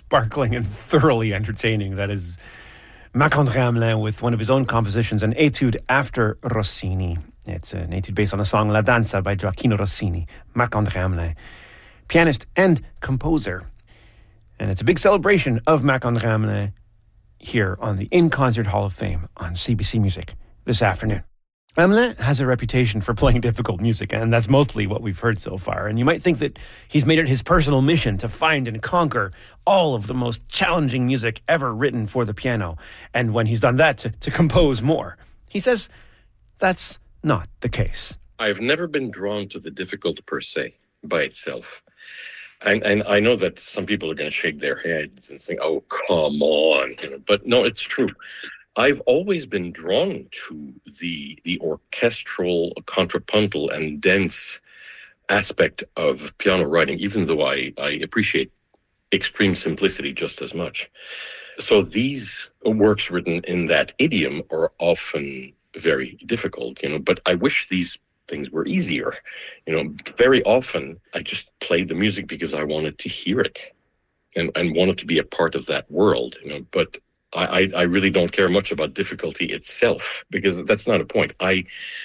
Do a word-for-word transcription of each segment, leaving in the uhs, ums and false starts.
sparkling and thoroughly entertaining. That is Marc-André Hamelin with one of his own compositions, an etude after Rossini. It's an etude based on the song La Danza by Gioacchino Rossini. Marc-André Hamelin, pianist and composer. And it's a big celebration of Marc-André Hamelin here on the In Concert Hall of Fame on C B C Music this afternoon. Hamelin has a reputation for playing difficult music, and that's mostly what we've heard so far. And you might think that he's made it his personal mission to find and conquer all of the most challenging music ever written for the piano, and when he's done that, to, to compose more. He says that's not the case. I've never been drawn to the difficult per se, by itself. And, and I know that some people are going to shake their heads and say, oh, come on. You know, but no, it's true. I've always been drawn to the the orchestral, contrapuntal, and dense aspect of piano writing, even though I, I appreciate extreme simplicity just as much. So these works written in that idiom are often very difficult, you know, but I wish these things were easier. You know, very often I just played the music because I wanted to hear it and, and wanted to be a part of that world, you know, but I, I really don't care much about difficulty itself, because that's not a point. I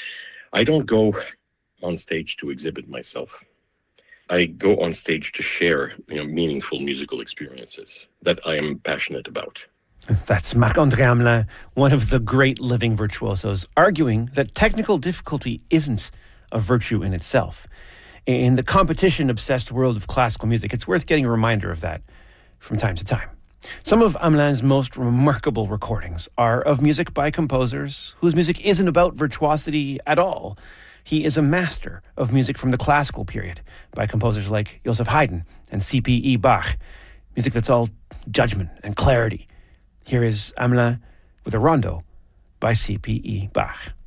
I don't go on stage to exhibit myself. I go on stage to share, you know, meaningful musical experiences that I am passionate about. That's Marc-André Hamelin, one of the great living virtuosos, arguing that technical difficulty isn't a virtue in itself. In the competition-obsessed world of classical music, it's worth getting a reminder of that from time to time. Some of Hamelin's most remarkable recordings are of music by composers whose music isn't about virtuosity at all. He is a master of music from the classical period by composers like Joseph Haydn and C P E Bach, music that's all judgment and clarity. Here is Hamelin with a rondo by C P E Bach.